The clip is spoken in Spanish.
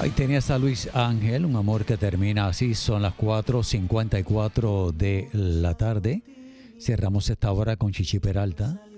Ahí tenías a Luis Ángel, un amor que termina así. Son las 4:54 de la tarde. Cerramos esta hora con Chichi Peralta.